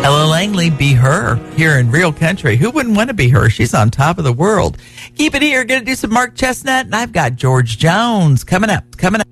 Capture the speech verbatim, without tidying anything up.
Ella Langley, Be Her, here in Real Country. Who wouldn't want to be her? She's on top of the world. Keep it here. Going to do some Mark Chestnut, and I've got George Jones coming up, coming up.